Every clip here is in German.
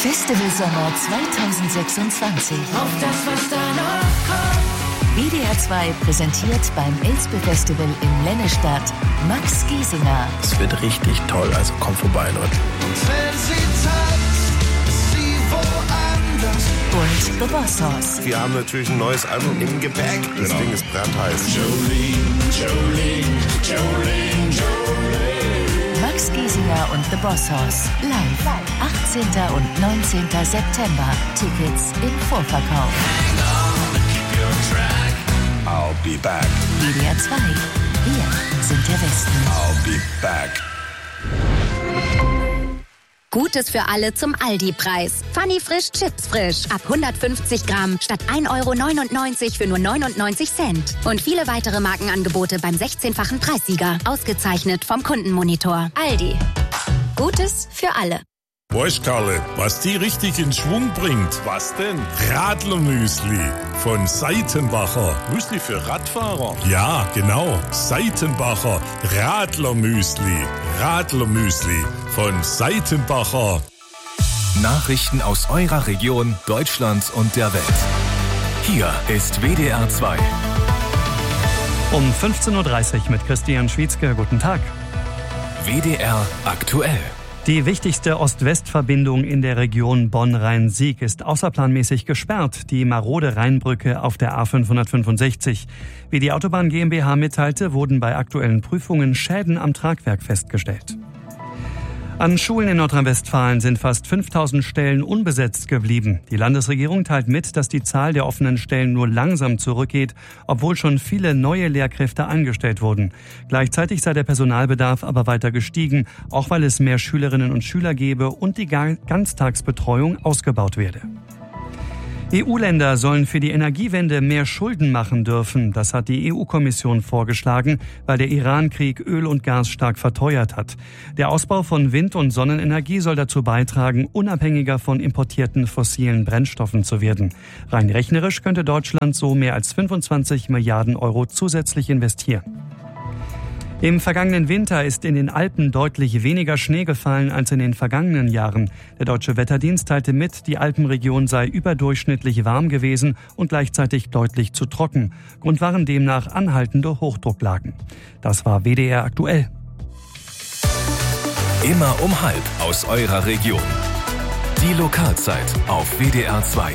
Festivalsommer 2026. Auf das, was da noch kommt. WDR 2 präsentiert beim Elspe Festival in Lennestadt Max Giesinger. Es wird richtig toll, also kommt vorbei, Leute. Und wenn sie tanzt, ist sie woanders. Und The Boss Hoss. Wir haben natürlich ein neues Album im Gepäck. Das Ding ist brandheiß. Jolene. Max Giesinger und The Boss Hoss. Live. 18. und 19. September. Tickets im Vorverkauf. I'll be back. WDR 2. Wir sind der Westen. I'll be back. Gutes für alle zum Aldi-Preis. Funny frisch, Chips frisch. Ab 150 Gramm statt 1,99 € für nur 99 Cent. Und viele weitere Markenangebote beim 16-fachen Preissieger. Ausgezeichnet vom Kundenmonitor. Aldi. Gutes für alle. Weißt Karle, was die richtig in Schwung bringt? Was denn? Radlermüsli von Seitenbacher. Müsli für Radfahrer. Ja, genau. Seitenbacher Radlermüsli. Radlermüsli von Seitenbacher. Nachrichten aus eurer Region, Deutschland und der Welt. Hier ist WDR 2. Um 15.30 Uhr mit Christian Schwietzke. Guten Tag. WDR aktuell. Die wichtigste Ost-West-Verbindung in der Region Bonn-Rhein-Sieg ist außerplanmäßig gesperrt, die marode Rheinbrücke auf der A565. Wie die Autobahn GmbH mitteilte, wurden bei aktuellen Prüfungen Schäden am Tragwerk festgestellt. An Schulen in Nordrhein-Westfalen sind fast 5000 Stellen unbesetzt geblieben. Die Landesregierung teilt mit, dass die Zahl der offenen Stellen nur langsam zurückgeht, obwohl schon viele neue Lehrkräfte eingestellt wurden. Gleichzeitig sei der Personalbedarf aber weiter gestiegen, auch weil es mehr Schülerinnen und Schüler gebe und die Ganztagsbetreuung ausgebaut werde. EU-Länder sollen für die Energiewende mehr Schulden machen dürfen. Das hat die EU-Kommission vorgeschlagen, weil der Iran-Krieg Öl und Gas stark verteuert hat. Der Ausbau von Wind- und Sonnenenergie soll dazu beitragen, unabhängiger von importierten fossilen Brennstoffen zu werden. Rein rechnerisch könnte Deutschland so mehr als 25 Milliarden Euro zusätzlich investieren. Im vergangenen Winter ist in den Alpen deutlich weniger Schnee gefallen als in den vergangenen Jahren. Der Deutsche Wetterdienst teilte mit, die Alpenregion sei überdurchschnittlich warm gewesen und gleichzeitig deutlich zu trocken. Grund waren demnach anhaltende Hochdrucklagen. Das war WDR aktuell. Immer um halb aus eurer Region. Die Lokalzeit auf WDR 2.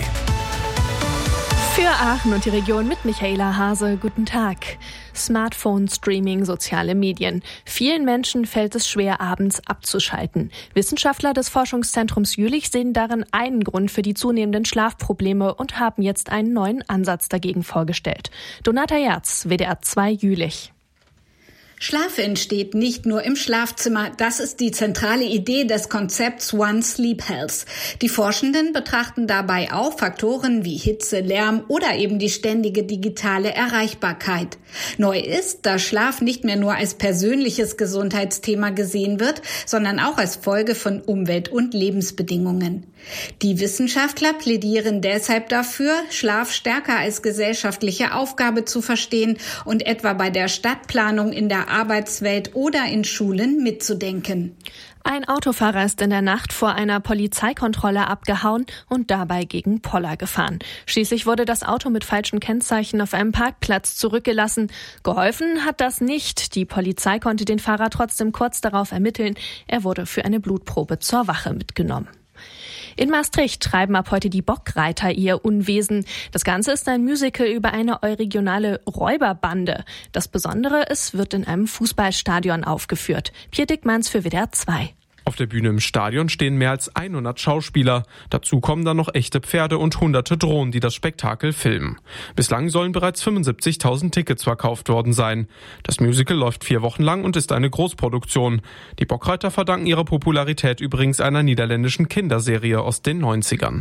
Für Aachen und die Region mit Michaela Hase. Guten Tag. Smartphone, Streaming, soziale Medien. Vielen Menschen fällt es schwer, abends abzuschalten. Wissenschaftler des Forschungszentrums Jülich sehen darin einen Grund für die zunehmenden Schlafprobleme und haben jetzt einen neuen Ansatz dagegen vorgestellt. Donata Jerz, WDR 2 Jülich. Schlaf entsteht nicht nur im Schlafzimmer. Das ist die zentrale Idee des Konzepts One Sleep Health. Die Forschenden betrachten dabei auch Faktoren wie Hitze, Lärm oder eben die ständige digitale Erreichbarkeit. Neu ist, dass Schlaf nicht mehr nur als persönliches Gesundheitsthema gesehen wird, sondern auch als Folge von Umwelt- und Lebensbedingungen. Die Wissenschaftler plädieren deshalb dafür, Schlaf stärker als gesellschaftliche Aufgabe zu verstehen und etwa bei der Stadtplanung in der Arbeitswelt oder in Schulen mitzudenken. Ein Autofahrer ist in der Nacht vor einer Polizeikontrolle abgehauen und dabei gegen Poller gefahren. Schließlich wurde das Auto mit falschen Kennzeichen auf einem Parkplatz zurückgelassen. Geholfen hat das nicht. Die Polizei konnte den Fahrer trotzdem kurz darauf ermitteln. Er wurde für eine Blutprobe zur Wache mitgenommen. In Maastricht treiben ab heute die Bockreiter ihr Unwesen. Das Ganze ist ein Musical über eine regionale Räuberbande. Das Besondere, es wird in einem Fußballstadion aufgeführt. Pierre Dickmanns für WDR 2. Auf der Bühne im Stadion stehen mehr als 100 Schauspieler. Dazu kommen dann noch echte Pferde und hunderte Drohnen, die das Spektakel filmen. Bislang sollen bereits 75.000 Tickets verkauft worden sein. Das Musical läuft 4 Wochen lang und ist eine Großproduktion. Die Bockreiter verdanken ihre Popularität übrigens einer niederländischen Kinderserie aus den 90ern.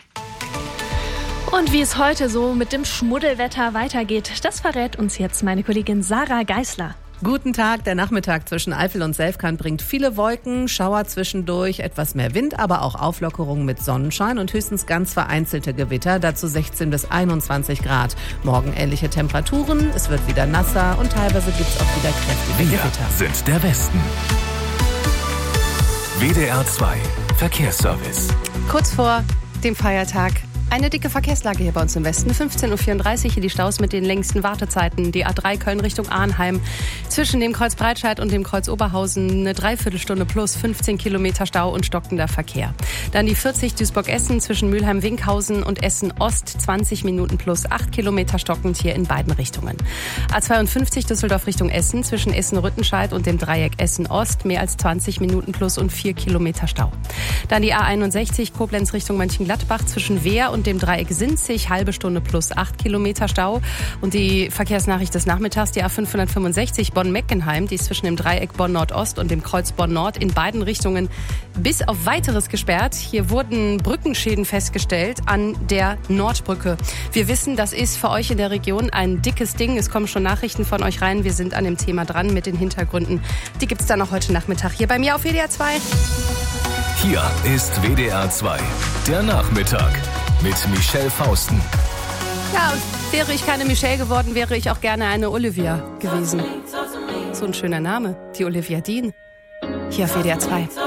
Und wie es heute so mit dem Schmuddelwetter weitergeht, das verrät uns jetzt meine Kollegin Sarah Geisler. Guten Tag. Der Nachmittag zwischen Eifel und Selfkant bringt viele Wolken, Schauer zwischendurch, etwas mehr Wind, aber auch Auflockerung mit Sonnenschein und höchstens ganz vereinzelte Gewitter, dazu 16 bis 21 Grad. Morgen ähnliche Temperaturen, es wird wieder nasser und teilweise gibt es auch wieder kräftige Gewitter. Wir sind der Westen. WDR 2 Verkehrsservice. Kurz vor dem Feiertag eine dicke Verkehrslage hier bei uns im Westen. 15.34 Uhr hier die Staus mit den längsten Wartezeiten. Die A3 Köln Richtung Arnheim. Zwischen dem Kreuz Breitscheid und dem Kreuz Oberhausen eine Dreiviertelstunde plus 15 Kilometer Stau und stockender Verkehr. Dann die 40 Duisburg-Essen zwischen Mülheim-Winkhausen und Essen-Ost. 20 Minuten plus 8 Kilometer stockend hier in beiden Richtungen. A52 Düsseldorf Richtung Essen zwischen Essen-Rüttenscheid und dem Dreieck Essen-Ost. Mehr als 20 Minuten plus und 4 Kilometer Stau. Dann die A61 Koblenz Richtung Mönchengladbach zwischen Wehr und dem Dreieck Sinzig, halbe Stunde plus 8 Kilometer Stau. Und die Verkehrsnachricht des Nachmittags, die A565 Bonn-Meckenheim, die ist zwischen dem Dreieck Bonn-Nordost und dem Kreuz Bonn-Nord in beiden Richtungen bis auf Weiteres gesperrt. Hier wurden Brückenschäden festgestellt an der Nordbrücke. Wir wissen, das ist für euch in der Region ein dickes Ding. Es kommen schon Nachrichten von euch rein. Wir sind an dem Thema dran mit den Hintergründen. Die gibt's dann auch heute Nachmittag hier bei mir auf WDR 2. Hier ist WDR 2, der Nachmittag mit Michelle Fausten. Ja, und wäre ich keine Michelle geworden, wäre ich auch gerne eine Olivia gewesen. So ein schöner Name, die Olivia Dean. Hier auf WDR 2.